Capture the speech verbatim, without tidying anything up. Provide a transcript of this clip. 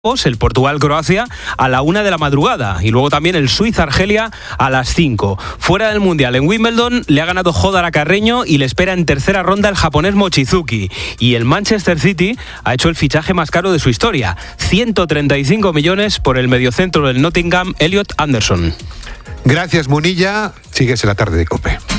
el Portugal-Croacia a la una de la madrugada y luego también el Suiza-Argelia a las cinco. Fuera del Mundial, en Wimbledon le ha ganado Jodar a Carreño y le espera en tercera ronda el japonés Mochizuki. Y el Manchester City ha hecho el fichaje más caro de su historia, ciento treinta y cinco millones por el mediocentro del Nottingham, Elliot Anderson. Gracias, Munilla. Sigues en la tarde de COPE.